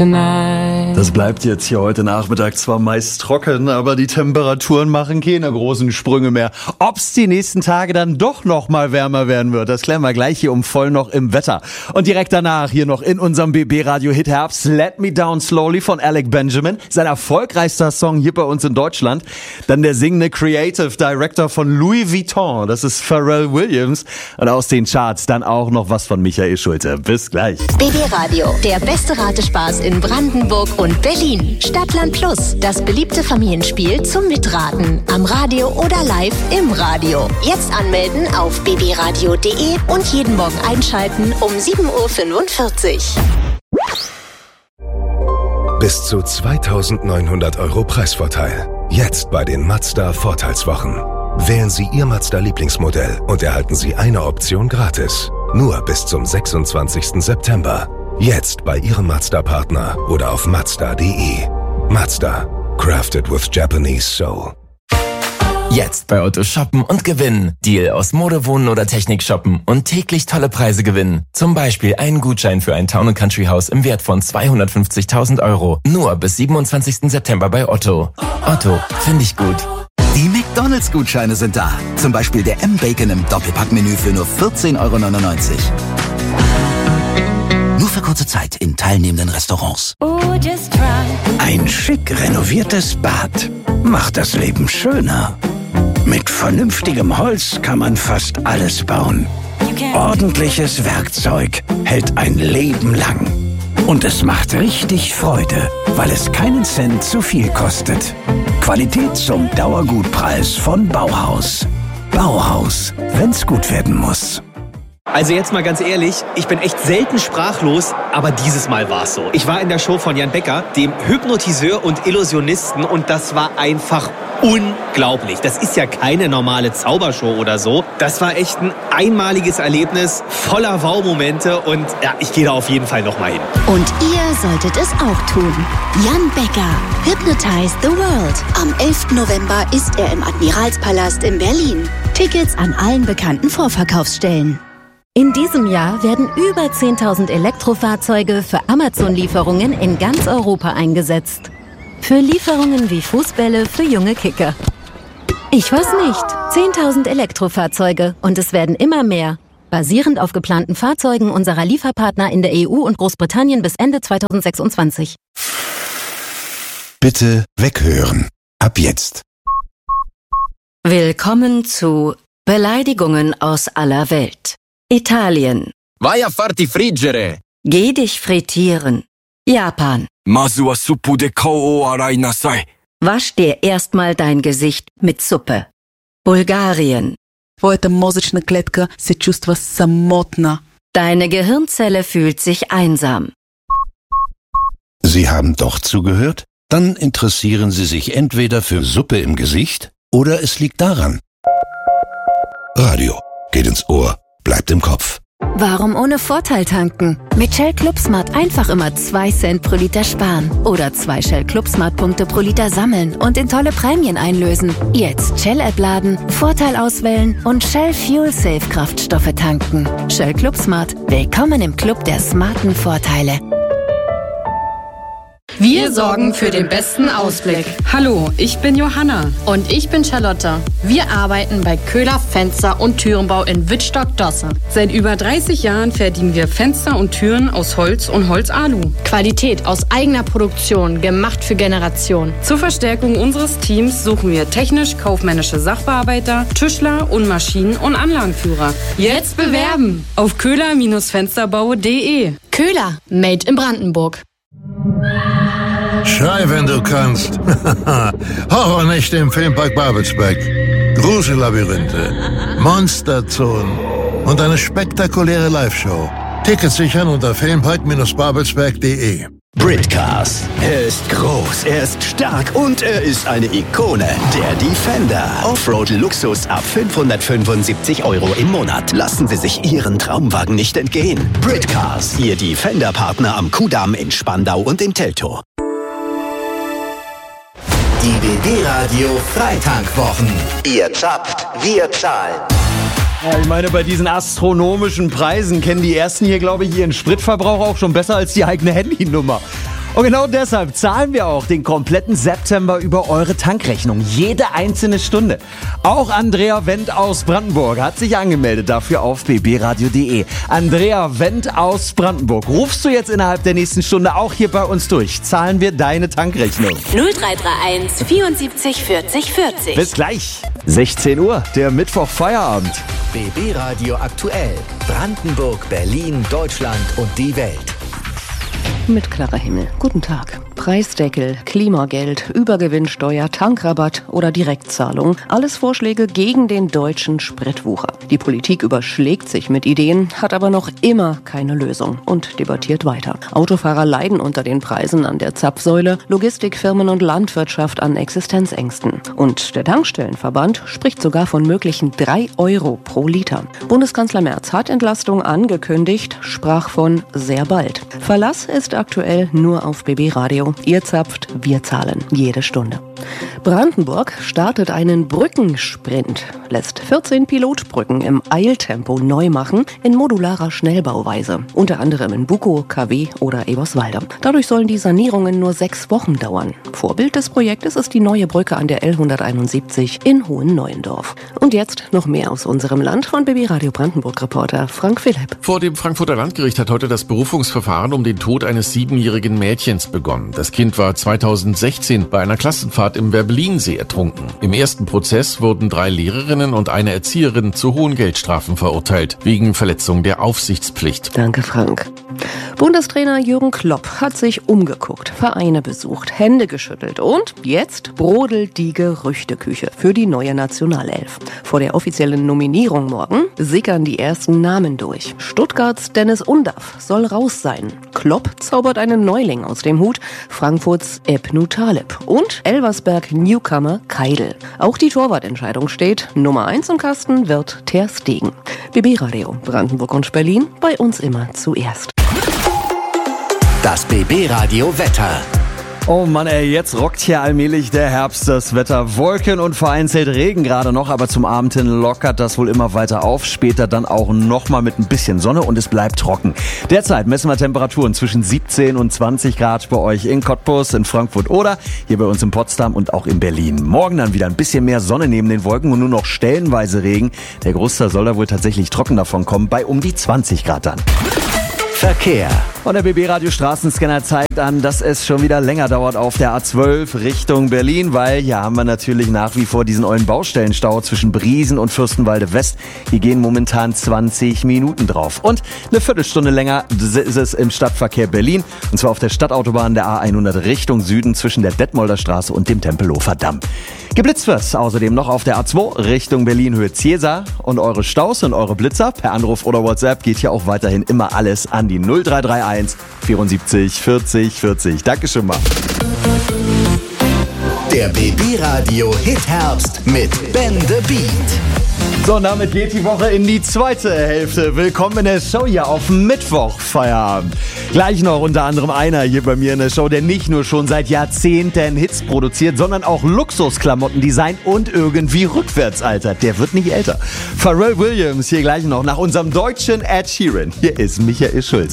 tonight. Das bleibt jetzt hier heute Nachmittag zwar meist trocken, aber die Temperaturen machen keine großen Sprünge mehr. Ob's die nächsten Tage dann doch noch mal wärmer werden wird, das klären wir gleich hier um voll noch im Wetter. Und direkt danach hier noch in unserem BB-Radio-Hit Herbst Let Me Down Slowly von Alec Benjamin, sein erfolgreichster Song hier bei uns in Deutschland. Dann der singende Creative Director von Louis Vuitton, das ist Pharrell Williams. Und aus den Charts dann auch noch was von Michael Schulte. Bis gleich. BB-Radio, der beste Ratespaß in Brandenburg und Berlin. Stadtland Plus, das beliebte Familienspiel zum Mitraten. Am Radio oder live im Radio. Jetzt anmelden auf bbradio.de und jeden Morgen einschalten um 7.45 Uhr. Bis zu 2.900 € Preisvorteil. Jetzt bei den Mazda Vorteilswochen. Wählen Sie Ihr Mazda-Lieblingsmodell und erhalten Sie eine Option gratis. Nur bis zum 26. September. Jetzt bei Ihrem Mazda-Partner oder auf Mazda.de. Mazda. Crafted with Japanese Soul. Jetzt bei Otto shoppen und gewinnen. Deal aus Mode, Wohnen oder Technik shoppen und täglich tolle Preise gewinnen. Zum Beispiel einen Gutschein für ein Town & Country Haus im Wert von 250.000 €. Nur bis 27. September bei Otto. Otto, finde ich gut. Die McDonalds-Gutscheine sind da. Zum Beispiel der M-Bacon im Doppelpackmenü für nur 14,99 €. Nur für kurze Zeit in teilnehmenden Restaurants. Ein schick renoviertes Bad macht das Leben schöner. Mit vernünftigem Holz kann man fast alles bauen. Ordentliches Werkzeug hält ein Leben lang. Und es macht richtig Freude, weil es keinen Cent zu viel kostet. Qualität zum Dauergutpreis von Bauhaus. Bauhaus, wenn's gut werden muss. Also jetzt mal ganz ehrlich, ich bin echt selten sprachlos, aber dieses Mal war's so. Ich war in der Show von Jan Becker, dem Hypnotiseur und Illusionisten, und das war einfach unglaublich. Das ist ja keine normale Zaubershow oder so. Das war echt ein einmaliges Erlebnis, voller Wow-Momente, und ja, ich gehe da auf jeden Fall nochmal hin. Und ihr solltet es auch tun. Jan Becker, Hypnotize the World. Am 11. November ist er im Admiralspalast in Berlin. Tickets an allen bekannten Vorverkaufsstellen. In diesem Jahr werden über 10.000 Elektrofahrzeuge für Amazon-Lieferungen in ganz Europa eingesetzt. Für Lieferungen wie Fußbälle für junge Kicker. Ich weiß nicht. 10.000 Elektrofahrzeuge und es werden immer mehr. Basierend auf geplanten Fahrzeugen unserer Lieferpartner in der EU und Großbritannien bis Ende 2026. Bitte weghören. Ab jetzt. Willkommen zu Beleidigungen aus aller Welt. Italien. Vai a farti friggere. Geh dich frittieren. Japan. Masu wa suppu de kou o arai nasai. Wasch dir erstmal dein Gesicht mit Suppe. Bulgarien. Твоята мозъчна клетка се чувства самотна. Deine Gehirnzelle fühlt sich einsam. Sie haben doch zugehört? Dann interessieren Sie sich entweder für Suppe im Gesicht oder es liegt daran. Radio geht ins Ohr, bleibt im Kopf. Warum ohne Vorteil tanken? Mit Shell Club Smart einfach immer 2 Cent pro Liter sparen. Oder 2 Shell Club Smart Punkte pro Liter sammeln und in tolle Prämien einlösen. Jetzt Shell App laden, Vorteil auswählen und Shell Fuel Safe Kraftstoffe tanken. Shell Club Smart. Willkommen im Club der smarten Vorteile. Wir sorgen für den besten Ausblick. Hallo, ich bin Johanna. Und ich bin Charlotte. Wir arbeiten bei Köhler Fenster- und Türenbau in Wittstock-Dosse. Seit über 30 Jahren fertigen wir Fenster und Türen aus Holz und Holzalu. Qualität aus eigener Produktion, gemacht für Generationen. Zur Verstärkung unseres Teams suchen wir technisch-kaufmännische Sachbearbeiter, Tischler und Maschinen- und Anlagenführer. Jetzt bewerben auf köhler-fensterbau.de. Köhler, made in Brandenburg. Schrei, wenn du kannst. Horrornächte im Filmpark Babelsberg. Grusellabyrinthe, Monsterzonen und eine spektakuläre Live-Show. Tickets sichern unter filmpark-babelsberg.de. Britcars. Er ist groß, er ist stark und er ist eine Ikone. Der Defender. Offroad-Luxus ab 575 € im Monat. Lassen Sie sich Ihren Traumwagen nicht entgehen. Britcars. Ihr Defender-Partner am Kudamm in Spandau und in Teltow. Die BB-Radio Freitankwochen. Ihr zappt, wir zahlen. Ja, ich meine, bei diesen astronomischen Preisen kennen die Ersten hier, glaube ich, ihren Spritverbrauch auch schon besser als die eigene Handynummer. Und genau deshalb zahlen wir auch den kompletten September über eure Tankrechnung. Jede einzelne Stunde. Auch Andrea Wendt aus Brandenburg hat sich angemeldet dafür auf bbradio.de. Andrea Wendt aus Brandenburg. Rufst du jetzt innerhalb der nächsten Stunde auch hier bei uns durch? Zahlen wir deine Tankrechnung. 0331 74 40 40. Bis gleich. 16 Uhr, der Mittwoch-Feierabend. BB Radio aktuell. Brandenburg, Berlin, Deutschland und die Welt. Mit klarer Himmel. Guten Tag. Preisdeckel, Klimageld, Übergewinnsteuer, Tankrabatt oder Direktzahlung. Alles Vorschläge gegen den deutschen Spritwucher. Die Politik überschlägt sich mit Ideen, hat aber noch immer keine Lösung und debattiert weiter. Autofahrer leiden unter den Preisen an der Zapfsäule, Logistikfirmen und Landwirtschaft an Existenzängsten. Und der Tankstellenverband spricht sogar von möglichen 3 Euro pro Liter. Bundeskanzler Merz hat Entlastung angekündigt, sprach von sehr bald. Verlass ist aktuell nur auf BB Radio. Ihr zapft, wir zahlen. Jede Stunde. Brandenburg startet einen Brückensprint, lässt 14 Pilotbrücken im Eiltempo neu machen, in modularer Schnellbauweise. Unter anderem in Bukow, KW oder Eberswalde. Dadurch sollen die Sanierungen nur 6 Wochen dauern. Vorbild des Projektes ist die neue Brücke an der L171 in Hohenneuendorf. Und jetzt noch mehr aus unserem Land von BB Radio Brandenburg-Reporter Frank Philipp. Vor dem Frankfurter Landgericht hat heute das Berufungsverfahren um den Tod eines 7-jährigen Mädchens begonnen. Das Kind war 2016 bei einer Klassenfahrt im Werbelinsee ertrunken. Im ersten Prozess wurden 3 Lehrerinnen und eine Erzieherin zu hohen Geldstrafen verurteilt, wegen Verletzung der Aufsichtspflicht. Danke, Frank. Bundestrainer Jürgen Klopp hat sich umgeguckt, Vereine besucht, Hände geschüttelt und jetzt brodelt die Gerüchteküche für die neue Nationalelf. Vor der offiziellen Nominierung morgen sickern die ersten Namen durch. Stuttgarts Dennis Undaff soll raus sein. Klopp zaubert einen Neuling aus dem Hut, Frankfurts Ebnu Taleb und Elversberg Newcomer Keidel. Auch die Torwartentscheidung steht. Nummer 1 im Kasten wird Ter Stegen. BB Radio Brandenburg und Berlin, bei uns immer zuerst. Das BB Radio Wetter. Oh Mann, ey, jetzt rockt hier allmählich der Herbst das Wetter. Wolken und vereinzelt Regen gerade noch, aber zum Abend hin lockert das wohl immer weiter auf. Später dann auch nochmal mit ein bisschen Sonne und es bleibt trocken. Derzeit messen wir Temperaturen zwischen 17 und 20 Grad bei euch in Cottbus, in Frankfurt oder hier bei uns in Potsdam und auch in Berlin. Morgen dann wieder ein bisschen mehr Sonne neben den Wolken und nur noch stellenweise Regen. Der Großteil soll da wohl tatsächlich trocken davon kommen, bei um die 20 Grad dann. Verkehr. Und der BB-Radio Straßenscanner zeigt an, dass es schon wieder länger dauert auf der A12 Richtung Berlin, weil hier haben wir natürlich nach wie vor diesen ollen Baustellenstau zwischen Briesen und Fürstenwalde West. Hier gehen momentan 20 Minuten drauf. Und eine Viertelstunde länger ist es im Stadtverkehr Berlin, und zwar auf der Stadtautobahn der A100 Richtung Süden zwischen der Detmolder Straße und dem Tempelhofer Damm. Geblitzt wird außerdem noch auf der A2 Richtung Berlin-Höhe Ziesa, und eure Staus und eure Blitzer per Anruf oder WhatsApp geht hier auch weiterhin immer alles an die 0331 74 40 40. Dankeschön mal. Der BB Radio Hit Herbst mit Ben the Beat. So, und damit geht die Woche in die zweite Hälfte. Willkommen in der Show hier auf Mittwoch Feierabend. Gleich noch unter anderem einer hier bei mir in der Show, der nicht nur schon seit Jahrzehnten Hits produziert, sondern auch Luxusklamotten designt und irgendwie rückwärts altert. Der wird nicht älter. Pharrell Williams hier gleich noch nach unserem deutschen Ed Sheeran. Hier ist Michael Schulze.